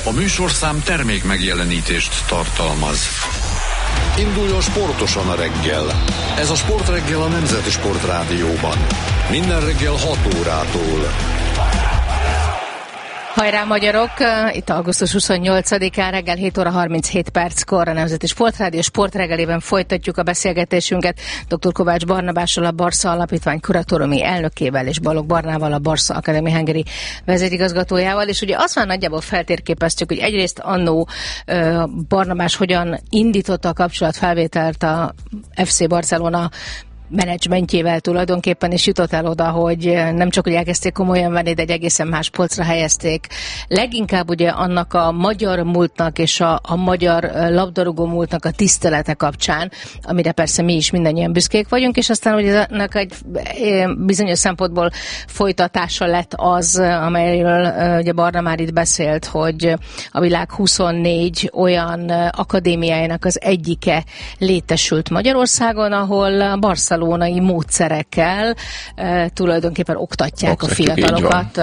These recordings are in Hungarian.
A műsorszám termék megjelenítést tartalmaz. Induljon sportosan a reggel. Ez a Sportreggel a Nemzeti Sportrádióban. Minden reggel 6 órától. Hajrá magyarok! Itt augusztus 28-án reggel 7 óra 37 perckor a Nemzeti Sportrádió sportreggelében folytatjuk a beszélgetésünket dr. Kovács Barnabással, a Barca Alapítvány kuratóriumi elnökével és Balogh Barnával, a Barca Academy Hungary vezérigazgatójával, és ugye azt már nagyjából feltérképeztük, hogy egyrészt annó Barnabás hogyan indította a kapcsolatfelvételt a FC Barcelona menedzsmentjével tulajdonképpen, és jutott el oda, hogy nem csak, hogy elkezdték komolyan venni, de egy egészen más polcra helyezték. Leginkább ugye annak a magyar múltnak és a magyar labdarúgó múltnak a tisztelete kapcsán, amire persze mi is mindannyian büszkék vagyunk, és aztán ugye ennek egy bizonyos szempontból folytatása lett az, amelyről ugye Barna már itt beszélt, hogy a világ 24 olyan akadémiájának az egyike létesült Magyarországon, ahol a barcelonai módszerekkel tulajdonképpen oktatják a fiatalokat.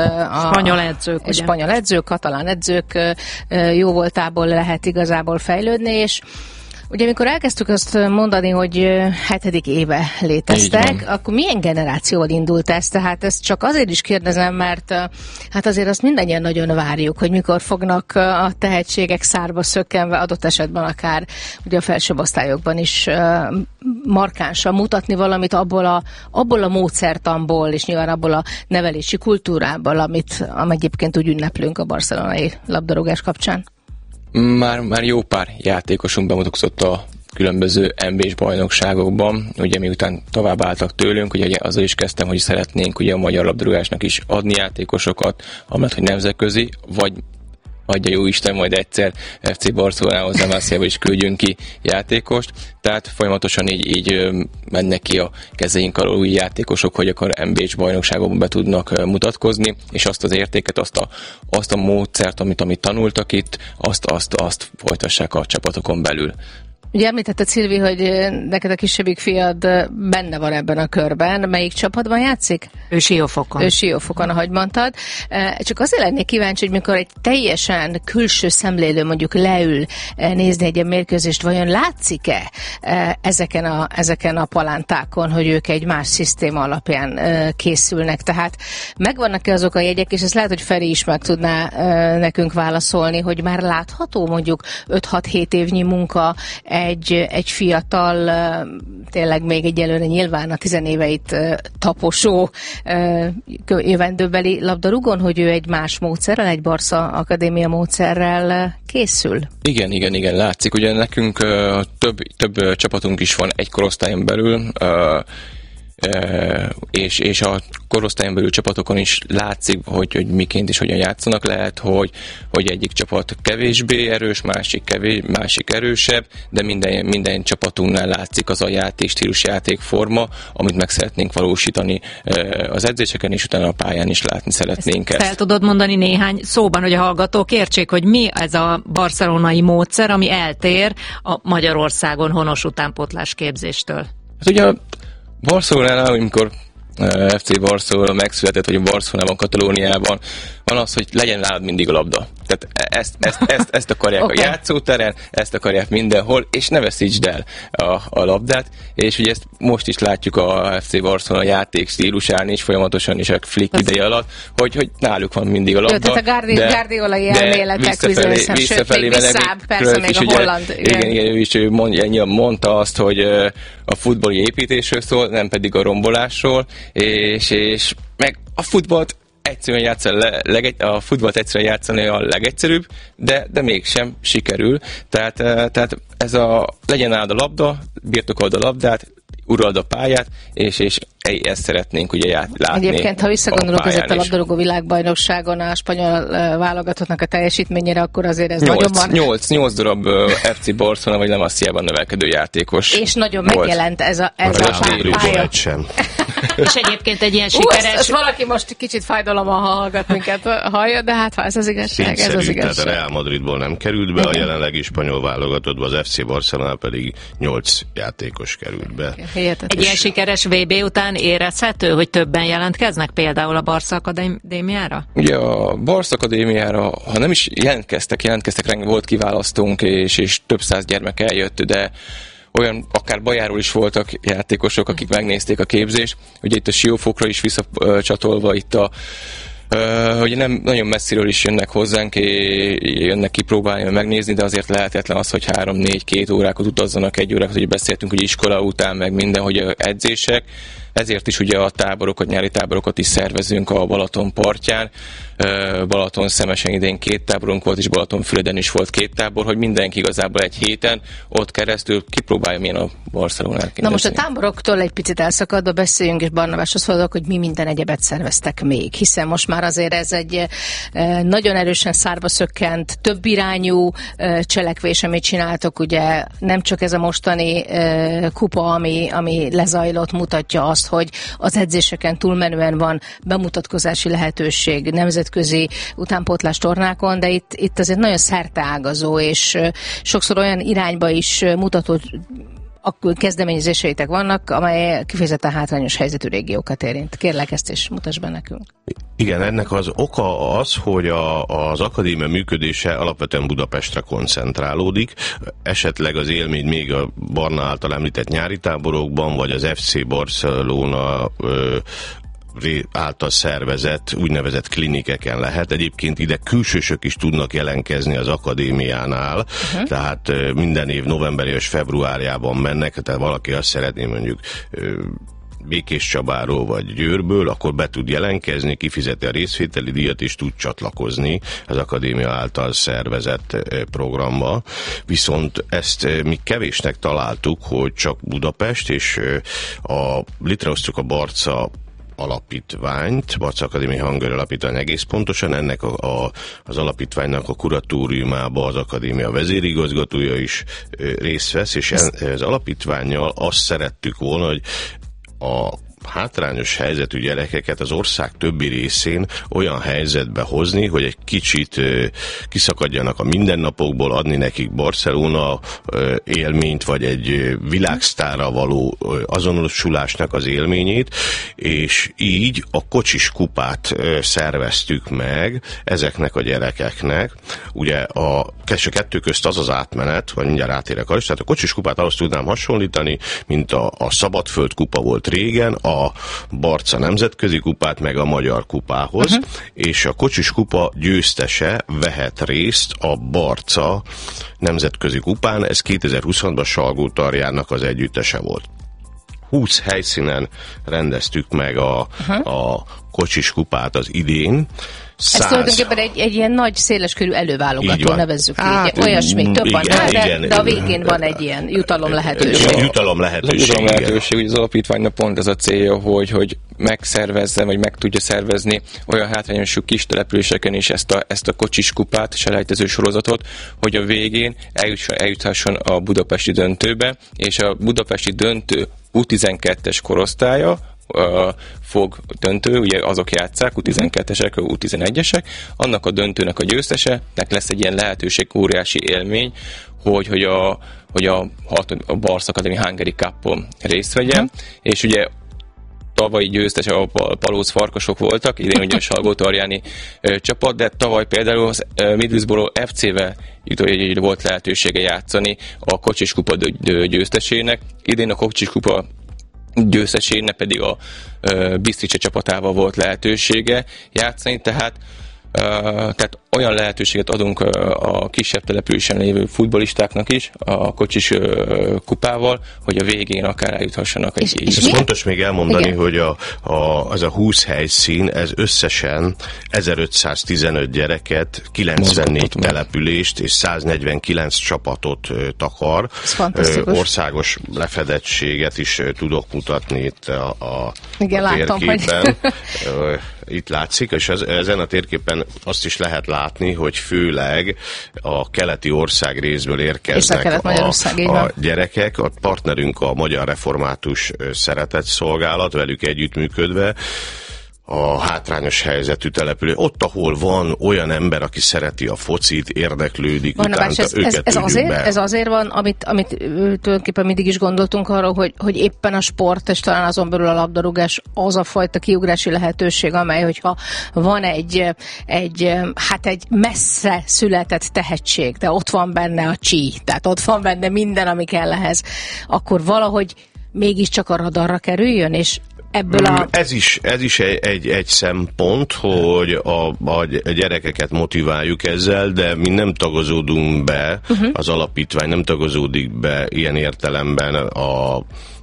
Spanyol edzők, katalán edzők jó voltából lehet igazából fejlődni, és ugye amikor elkezdtük azt mondani, hogy 7. éve léteztek, akkor milyen generációval indult ez? Tehát ezt csak azért is kérdezem, mert hát azért azt mindannyian nagyon várjuk, hogy mikor fognak a tehetségek szárba szökkenve, adott esetben akár ugye a felsőbb osztályokban is markánsan mutatni valamit abból a módszertanból, és nyilván abból a nevelési kultúrából, amit egyébként úgy ünneplünk a barcelonai labdarúgás kapcsán. Már jó pár játékosunk bemutatkozott a különböző NB-s bajnokságokban, ugye miután tovább álltak tőlünk, ugye azzal is kezdtem, hogy szeretnénk ugye a magyar labdarúgásnak is adni játékosokat, amellett, hogy nemzetközi, vagy adja jó Isten, majd egyszer FC Barcelonához, Amáciába is küldjünk ki játékost, tehát folyamatosan így mennek ki a kezeink alól új játékosok, hogy akkor NB-s bajnokságokban be tudnak mutatkozni, és azt az értéket, azt a módszert, amit tanultak itt, azt folytassák a csapatokon belül. Ugye említetted, Szilvi, hogy neked a kisebbik fiad benne van ebben a körben. Melyik csapatban játszik? Ő Siófokon, ahogy mondtad. Csak azért lennék kíváncsi, hogy mikor egy teljesen külső szemlélő mondjuk leül nézni egy mérkőzést, vajon látszik-e ezeken a palántákon, hogy ők egy más szisztéma alapján készülnek? Tehát megvannak-e azok a jegyek, és ezt lehet, hogy Feri is meg tudná nekünk válaszolni, hogy már látható mondjuk 5-6-7 évnyi munka egy fiatal, tényleg még egyelőre nyilván a 10 éveit taposó jövendőbeli labdarúgon, hogy ő egy más módszerrel, egy Barca Akadémia módszerrel készül? Igen, látszik. Ugye nekünk több csapatunk is van egy korosztályon belül, és a korosztályon belül csapatokon is látszik, hogy miként és hogyan játszanak. Lehet, hogy egyik csapat kevésbé erős, másik erősebb, de minden csapatunknál látszik az a játékstílus, játékforma, amit meg szeretnénk valósítani az edzéseken, és utána a pályán is látni szeretnénk ezt. Fel tudod mondani néhány szóban, hogy a hallgatók értsék, hogy mi ez a barcelonai módszer, ami eltér a Magyarországon honos utánpótlás képzéstől? Hát ugye Barcelonánál, amikor FC Barcelona megszületett, vagy a Barcelonában, Katalóniában, van az, hogy legyen nálad mindig a labda. Tehát ezt akarják okay. A játszóteren, ezt akarják mindenhol, és ne veszítsd el a labdát, és ugye ezt most is látjuk a FC Barcelona játék stílusán is, folyamatosan is a Flick ideje alatt, hogy náluk van mindig a labda. Jó, tehát a Guardiolai elméletek visszafelé visszább, persze még a holland. Igen, ő is mondta azt, hogy a futballi építésről szól, nem pedig a rombolásról, és meg a futballt egyszerűen játszani a legegyszerűbb, de mégsem sikerül. Tehát ez legyen nálad a labda, birtokold a labdát, urald a pályát, és ezt szeretnénk ugye látni. Egyébként, ha visszagondolok ezért a labdarúgó világbajnokságon a spanyol válogatottnak a teljesítményére, akkor azért ez nagyon van. 8 darab FC Barcelona vagy La Masiában növelkedő játékos. És nagyon megjelent ez a pálya. És egyébként egy ilyen sikeres... Ezt valaki most kicsit fájdalommal hallgat minket, hallja, de hát ha ez az igazság, ez az igazság. Tehát a Real Madridból nem került be, a jelenlegi spanyol válogatottba, az FC Barcelona pedig 8 játékos került be. Egy ilyen sikeres VB után érezhető, hogy többen jelentkeznek például a Barca Akadémiára? Ugye a Barca Akadémiára, ha nem is jelentkeztek, rengeteg volt kiválasztunk, és több száz gyermek eljött, de olyan, akár Bajáról is voltak játékosok, akik megnézték a képzést. Ugye itt a Siófokra is visszacsatolva, itt hogy nem nagyon messziről is jönnek hozzánk, jönnek kipróbálni, megnézni, de azért lehetetlen az, hogy 3-4-2 órákat utazzanak, 1 órákat, hogy beszéltünk, hogy iskola után, meg minden, hogy edzések. Ezért is ugye a táborokat, nyári táborokat is szervezünk a Balaton partján. Balaton-Szemesen idén 2 táborunk volt, és Balatonfüreden is volt 2 tábor, hogy mindenki igazából egy héten ott keresztül kipróbálja, milyen a Barcelonát. Na most a táboroktól egy picit elszakadva beszéljünk, és Barnabáshoz fordulok, hogy mi minden egyebet szerveztek még, hiszen most már azért ez egy nagyon erősen szárba szökkent, több irányú cselekvés, amit csináltok, ugye nem csak ez a mostani kupa, ami lezajlott, mutatja azt, hogy az edzéseken túlmenően van bemutatkozási lehetőség nemzetközi utánpótlás tornákon, de itt azért nagyon szerteágazó, és sokszor olyan irányba is mutató kezdeményezéseitek vannak, amely kifejezetten hátrányos helyzetű régiókat érint. Kérlek, ezt is mutasd be nekünk. Igen, ennek az oka az, hogy az akadémia működése alapvetően Budapestre koncentrálódik. Esetleg az élmény még a Barna által említett nyári táborokban, vagy az FC Barcelona által szervezett úgynevezett klinikeken lehet. Egyébként ide külsősök is tudnak jelentkezni az akadémiánál, tehát minden év november és februárjában mennek, tehát valaki azt szeretné mondjuk Békéscsabáról vagy Győrből, akkor be tud jelentkezni, kifizeti a részvételi díjat és tud csatlakozni az akadémia által szervezett programba. Viszont ezt mi kevésnek találtuk, hogy csak Budapest, és létrehoztuk a Barca alapítványt, Barca Akadémia Hungary alapítvány egész pontosan, ennek az alapítványnak a kuratóriumába az akadémia vezérigazgatója is részt vesz, és az alapítvánnyal azt szerettük volna, hogy a hátrányos helyzetű gyerekeket az ország többi részén olyan helyzetbe hozni, hogy egy kicsit kiszakadjanak a mindennapokból, adni nekik Barcelona élményt, vagy egy világsztárra való azonosulásnak az élményét, és így a kocsis kupát szerveztük meg ezeknek a gyerekeknek. Ugye a kettő közt az átmenet, vagy mindjárt átérek arra, tehát a kocsis kupát ahhoz tudnám hasonlítani, mint a Szabadföld kupa volt régen, a Barca nemzetközi kupát, meg a magyar kupához, és a kocsis kupa győztese vehet részt a Barca nemzetközi kupán, ez 2020-ban Salgótarjánnak az együttese volt. 20 helyszínen rendeztük meg a kocsis kupát az idén. Ez tulajdonképpen egy ilyen nagy, széleskörű előválogató, nevezzük így. Olyasmi, több van, de a végén van egy ilyen jutalom lehetőség. Jutalom lehetőség, hogy az alapítványnak pont ez a célja, hogy megszervezze, vagy meg tudja szervezni olyan hátrányosú kis településeken is ezt a kocsis kupát, selejtező sorozatot, hogy a végén eljuthasson a budapesti döntőbe, és a budapesti döntő U12-es korosztálya fog döntő, ugye azok játsszák, U12-esek, U11-esek, annak a döntőnek a győztesenek lesz egy ilyen lehetőség, óriási élmény, hogy a Barca Akadémia Hungary Cup-on részt vegyen, és ugye tavalyi győztes a Palóc Farkasok voltak, idén ugye a Salgótarjáni csapat, de tavaly például az Middlesbrough FC-vel volt lehetősége játszani a kocsis kupa győztesének, idén a kocsis kupa győztesének pedig a Bistrice csapatával volt lehetősége játszani, tehát olyan lehetőséget adunk a kisebb településen lévő futballistáknak is a kocsis kupával, hogy a végén akár eljuthassanak egy így. Ez fontos még elmondani, igen, hogy az a 20 helyszín, ez összesen 1515 gyereket, 94 települést és 149 csapatot takar. Országos lefedettséget is tudok mutatni itt a térképen. itt látszik, és ezen a térképen azt is lehet látni, hogy főleg a keleti ország részből érkeznek a gyerekek. A partnerünk a Magyar Református Szeretetszolgálat, velük együttműködve a hátrányos helyzetű település. Ott, ahol van olyan ember, aki szereti a focit, érdeklődik utánta, őket tudjuk be. Ez azért van, amit tulajdonképpen mindig is gondoltunk arról, hogy éppen a sport, és talán azon belül a labdarúgás az a fajta kiugrási lehetőség, amely, hogyha van egy messze született tehetség, de ott van benne a csí, tehát ott van benne minden, ami kell ehhez, akkor valahogy mégiscsak a radarra kerüljön, és ebből Ez is egy szempont, hogy a gyerekeket motiváljuk ezzel, de mi nem tagozódunk be, az alapítvány nem tagozódik be ilyen értelemben a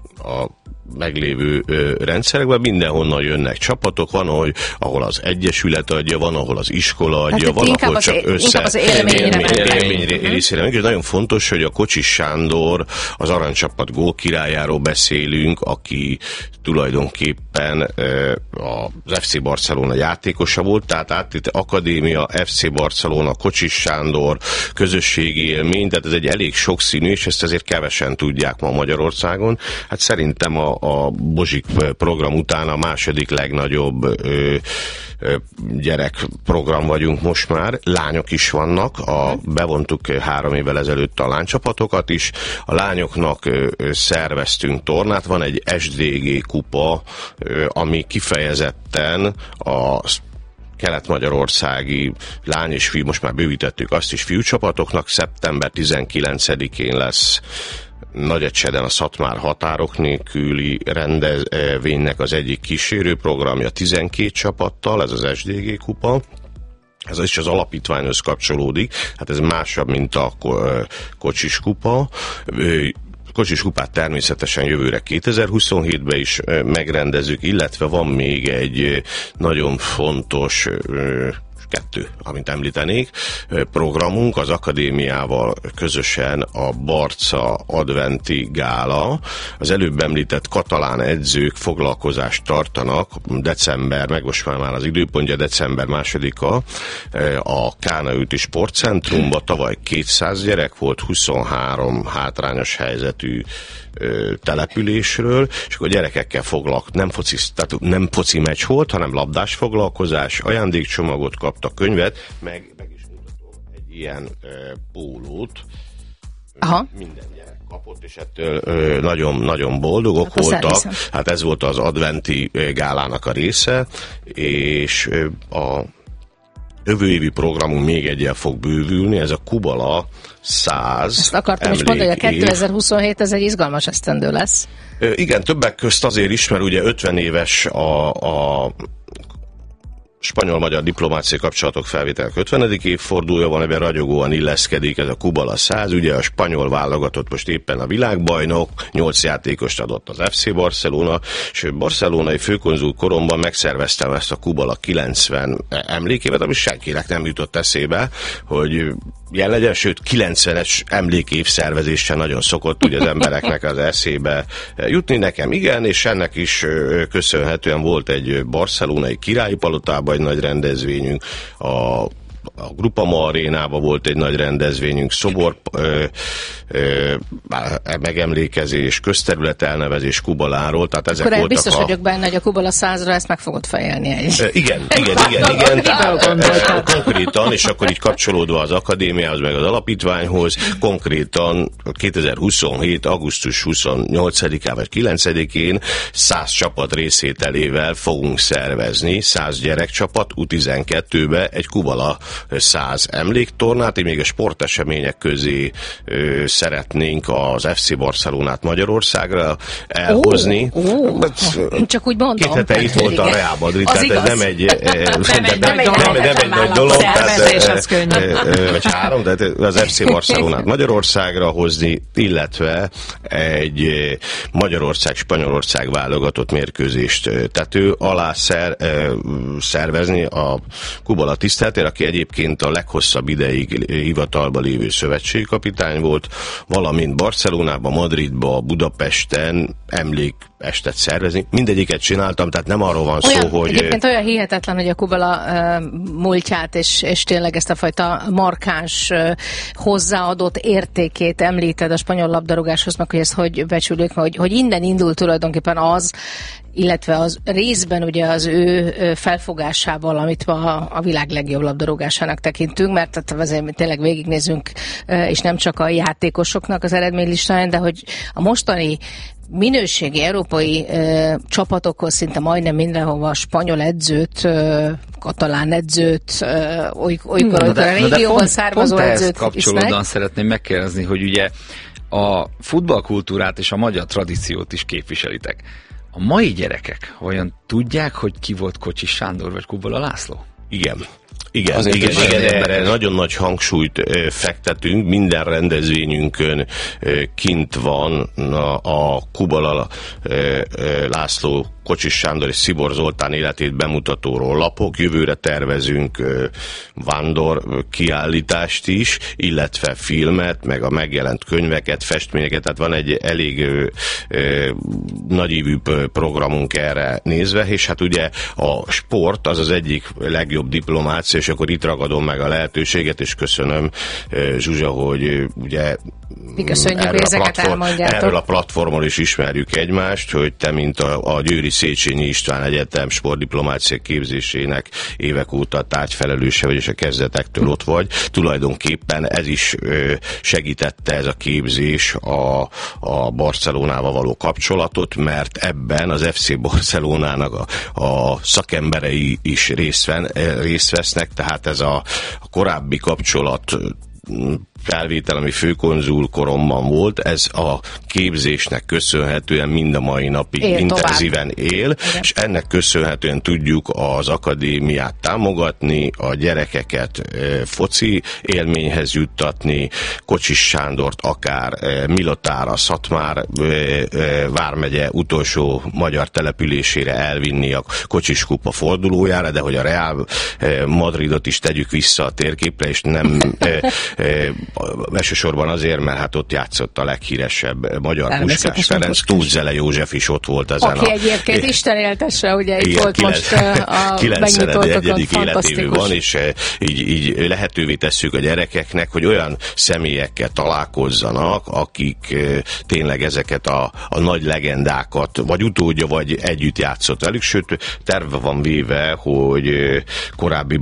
meglévő rendszerekben, mindenhonnan jönnek csapatok, van, ahol az egyesület adja, van, ahol az iskola adja, van, ahol csak az élmény részére. És nagyon fontos, hogy a Kocsis Sándor, az aranycsapat gólkirályáról beszélünk, aki tulajdonképpen az FC Barcelona játékosa volt, tehát itt akadémia, FC Barcelona, Kocsis Sándor, közösségi élmény, tehát ez egy elég sokszínű, és ezt azért kevesen tudják ma Magyarországon. Hát szerintem a Bozsik program után a második legnagyobb gyerekprogram vagyunk most már. Lányok is vannak, bevontuk 3 évvel ezelőtt a lánycsapatokat is. A lányoknak szerveztünk tornát, van egy SDG kupa, ami kifejezetten a kelet-magyarországi lány és fiú, most már bővítettük azt is, fiúcsapatoknak. Szeptember 19-én lesz Nagyecseden a Szatmár határok nélküli rendezvénynek az egyik kísérőprogramja 12 csapattal, ez az SDG kupa. Ez is az alapítványhoz kapcsolódik, hát ez másabb, mint a Kocsis kupa. Kocsis kupát természetesen jövőre 2027-ben is megrendezzük, illetve van még egy nagyon fontos 2, amit említenék, programunk az akadémiával közösen a Barca adventi gála. Az előbb említett katalán edzők foglalkozást tartanak december, meg most már az időpontja december 2-a a Kánaúti Sportcentrumban. Tavaly 200 gyerek volt, 23 hátrányos helyzetű településről, és akkor gyerekekkel nem foci meccs volt, hanem labdás foglalkozás, ajándékcsomagot kaptak, könyvet, meg is mutatom egy ilyen pólót. Aha. Minden gyerek kapott, és ettől nagyon boldogok akkor voltak. Hát ez volt az adventi gálának a része, és a jövő évi programunk még egyel fog bővülni, ez a Kubala 100. Ezt akartam is mondani, hogy a 2027 ez egy izgalmas esztendő lesz. Igen, többek közt azért is, mert ugye 50 éves a spanyol-magyar diplomáciai kapcsolatok felvételek 50. évfordulója van, ebben ragyogóan illeszkedik ez a Kubala 100, ugye a spanyol válogatott most éppen a világbajnok, 8 játékost adott az FC Barcelona, és barcelonai főkonzul koromban megszerveztem ezt a Kubala 90 emlékévet, ami senkinek nem jutott eszébe, hogy ilyen legyen, sőt 90-es emlékév szervezés sem nagyon szokott ugye az embereknek az eszébe jutni, nekem igen, és ennek is köszönhetően volt egy barcelonai királyi palotában egy nagy rendezvényünk, a Grupama arénában volt egy nagy rendezvényünk, szobor megemlékezés, közterület elnevezés Kubaláról, tehát ezek akkor voltak biztos vagyok benne, hogy a Kubala 100-ra ezt meg fogod fejelni. Igen. Konkrétan, és akkor így kapcsolódva az akadémiához, meg az alapítványhoz, konkrétan 2027. augusztus 28-án vagy 9-én 100 csapat részvételével fogunk szervezni, 100 gyerekcsapat U12-be egy Kubala 100 emléktornát, így még a sportesemények közé szeretnénk az FC Barcelonát Magyarországra elhozni. Csak úgy mondom. 2 hete itt volt a Real Madrid, tehát ez nem egy nagy dolog, vagy 3, tehát az FC Barcelonát Magyarországra hozni, illetve egy Magyarország-Spanyolország válogatott mérkőzést tető alá szervezni a Kubala tiszteletére, aki egyébként egyébként a leghosszabb ideig hivatalba lévő szövetségkapitány volt, valamint Barcelonában, Madridban, Budapesten emlékestet szervezni. Mindegyiket csináltam, tehát nem arról van szó, hogy... Egyébként olyan hihetetlen, hogy a Kubala múltját és tényleg ezt a fajta markáns hozzáadott értékét említed a spanyol labdarúgáshoz, meg hogy ezt hogy becsüljük, hogy innen indul tulajdonképpen az, illetve az részben ugye az ő felfogásával, amit ma a világ legjobb labdarúgásának tekintünk, mert azért tényleg végignézünk, és nem csak a játékosoknak az eredménylistáján, de hogy a mostani minőségi európai csapatokhoz szinte majdnem mindenhova spanyol edzőt, katalán edzőt, olykor a régióban származó edzőt kapcsolódóan szeretném megkérdezni, hogy ugye a futballkultúrát és a magyar tradíciót is képviselitek. A mai gyerekek vajon tudják, hogy ki volt Kocsis Sándor vagy Kubala László? Igen, erre nagyon nagy hangsúlyt fektetünk, minden rendezvényünkön kint van a Kubala László, Kocsis Sándor és Szibor Zoltán életét bemutató lapok. Jövőre tervezünk vándor kiállítást is, illetve filmet, meg a megjelent könyveket, festményeket, tehát van egy elég nagyívű programunk erre nézve, és hát ugye a sport az az egyik legjobb diplomácia, és akkor itt ragadom meg a lehetőséget, és köszönöm, Zsuzsa, hogy ugye erről a platformon is ismerjük egymást, hogy te, mint a Győri Széchenyi István Egyetem sportdiplomácia képzésének évek óta tárgyfelelőse vagy, és a kezdetektől ott vagy. Tulajdonképpen ez is segítette, ez a képzés a Barcelonával való kapcsolatot, mert ebben az FC Barcelonának a szakemberei is részt vesznek, tehát ez a korábbi kapcsolat felvétel, ami főkonzul koromban volt, ez a képzésnek köszönhetően mind a mai napig intenzíven él, és ennek köszönhetően tudjuk az akadémiát támogatni, a gyerekeket foci élményhez juttatni, Kocsis Sándort akár Milotára, Szatmár vármegye utolsó magyar településére elvinni a Kocsis kupa fordulójára, de hogy a Real Madridot is tegyük vissza a térképre, és nem elsősorban azért, mert hát ott játszott a leghíresebb magyar Puskás Ferenc, Tóth Zele József is ott volt ezen aki egyébként Isten éltesse, ugye itt volt most a 91. életévű van, és így lehetővé tesszük a gyerekeknek, hogy olyan személyekkel találkozzanak, akik tényleg ezeket a nagy legendákat, vagy utódja, vagy együtt játszott velük, sőt, terve van véve, hogy korábbi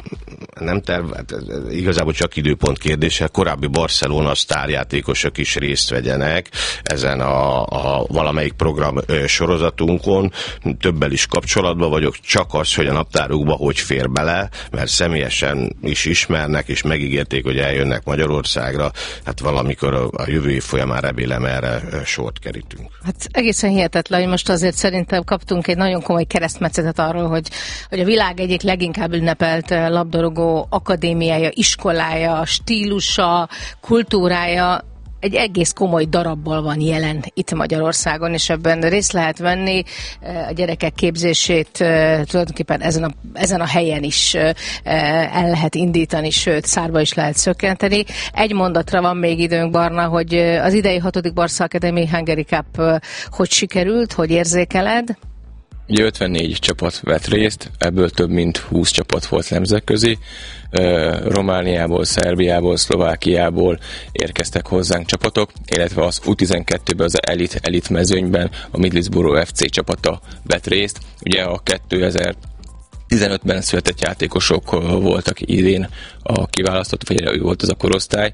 igazából csak időpont kérdése, korábbi Barcelona sztárjátékosok is részt vegyenek ezen a valamelyik program sorozatunkon. Többel is kapcsolatban vagyok, csak az, hogy a naptárukba hogy fér bele, mert személyesen is ismernek, és megígérték, hogy eljönnek Magyarországra. Hát valamikor a jövő év folyamán remélem erre sort kerítünk. Hát egészen hihetetlen, hogy most azért szerintem kaptunk egy nagyon komoly keresztmetszetet arról, hogy a világ egyik leginkább ünnepelt labdarúgó akadémiája, iskolája, stílusa, kultúrája egy egész komoly darabból van jelen itt Magyarországon, és ebben részt lehet venni, a gyerekek képzését tulajdonképpen ezen a helyen is el lehet indítani, sőt, szárba is lehet szökkenteni. Egy mondatra van még időnk, Barna, hogy az idei 6. Barca Academy Hungary Cup hogy sikerült, hogy érzékeled? Ugye 54 csapat vett részt, ebből több mint 20 csapat volt nemzetközi. Romániából, Szerbiából, Szlovákiából érkeztek hozzánk csapatok, illetve az U12-ben, az elit mezőnyben a Middlesbrough FC csapata vett részt. Ugye a 2015-ben született játékosok voltak idén a kiválasztott, vagy ő volt az a korosztály.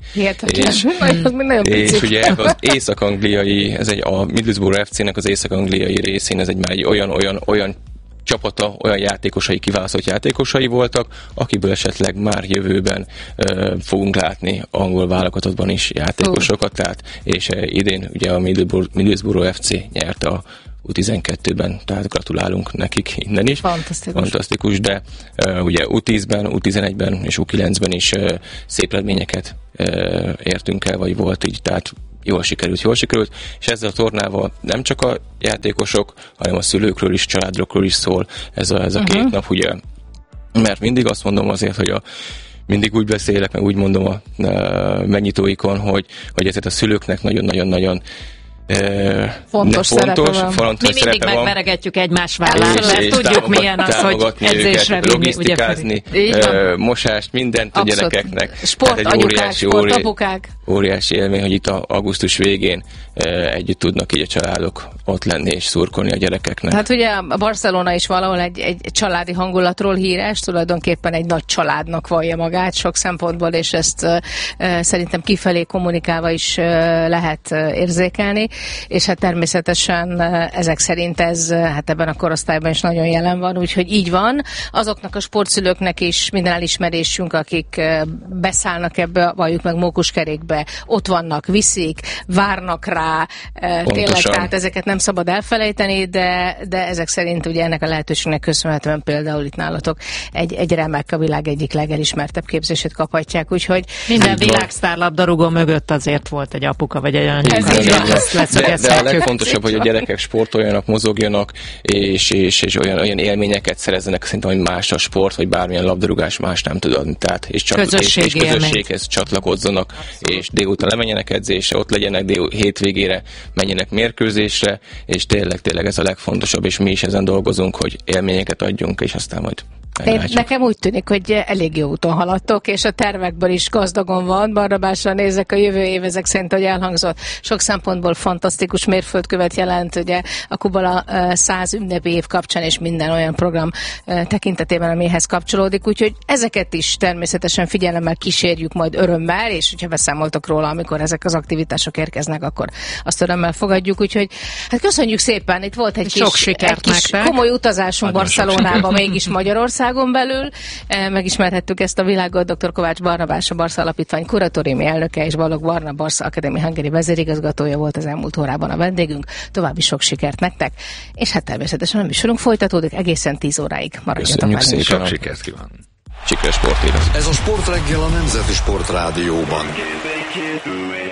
És ugye az észak-angliai, a Middlesbrough FC-nek az észak-angliai részén ez már egy olyan csapata, olyan játékosai, kiválasztott játékosai voltak, akiből esetleg már jövőben fogunk látni angol válogatottban is játékosokat, tehát, és idén ugye a Middlesbrough FC nyerte a U12-ben, tehát gratulálunk nekik innen is. Fantasztikus, de ugye U10-ben, U11-ben és U9-ben is szép eredményeket értünk el, vagy volt így, tehát jól sikerült, és ezzel a tornával nem csak a játékosok, hanem a szülőkről is, családokról is szól ez a két nap, ugye, mert mindig azt mondom azért, hogy mindig úgy beszélek, meg úgy mondom a megnyitóikon, hogy ezért a szülőknek nagyon-nagyon-nagyon fontos mi mindig megveregetjük egymás vállát, mert tudjuk milyen az, hogy edzésre vinni, logisztikázni, mosást, mindent a gyerekeknek. Sportanyukák, sportapukák. Óriási élmény, hogy itt augusztus végén együtt tudnak így a családok ott lenni és szurkolni a gyerekeknek. Hát ugye a Barcelona is valahol egy családi hangulatról híres, tulajdonképpen egy nagy családnak vallja magát sok szempontból, és ezt szerintem kifelé kommunikálva is lehet érzékelni, és hát természetesen ezek szerint ez hát ebben a korosztályban is nagyon jelen van, úgyhogy így van. Azoknak a sportszülőknek is minden elismerésünk, akik beszállnak ebbe, valljuk meg mókuskerékbe, ott vannak, viszik, várnak rá, tényleg, tehát ezeket nem szabad elfelejteni, de ezek szerint ugye ennek a lehetőségnek köszönhetően például itt nálatok egy remek, a világ egyik legelismertebb képzését kaphatják, úgyhogy minden világsztár labdarúgó mögött azért volt egy apuka vagy egy anyuka. De a legfontosabb, hogy a gyerekek sportoljanak, mozogjanak, és olyan élményeket szerezzenek, szerintem, hogy más a sport, vagy bármilyen labdarúgás más nem tud adni. Tehát, és közösséghez csatlakozzanak, és délután lemenjenek edzésre, ott legyenek hétvégére, menjenek mérkőzésre, és tényleg ez a legfontosabb, és mi is ezen dolgozunk, hogy élményeket adjunk, és aztán majd nekem úgy tűnik, hogy elég jó úton haladtok, és a tervekből is gazdagon van. Barnabásra nézek, a jövő év ezek szerint, hogy elhangzott, sok szempontból fantasztikus mérföldkövet jelent, ugye a Kubala 100 ünnepi év kapcsán, és minden olyan program tekintetében, amihez kapcsolódik, úgyhogy ezeket is természetesen figyelemmel kísérjük majd örömmel, és hogyha beszámoltok róla, amikor ezek az aktivitások érkeznek, akkor azt örömmel fogadjuk, úgyhogy hát köszönjük szépen, itt volt egy kis komoly utazásunk Barcelonába, mégis Magyarországon belül. Megismerhettük ezt a világot. Dr. Kovács Barnabás, a Barca Alapítvány kuratóriumi elnöke, és Balogh Barna, Barca Academy Hungary vezérigazgatója volt az elmúlt órában a vendégünk. További sok sikert nektek, és hát természetesen a műsorunk folytatódik egészen 10 óráig. Maradjatok velünk. Köszönjük szépen. Sok sikert kívánunk. Sikeres sportélet. Ez a Sportreggel a Nemzeti Sportrádióban.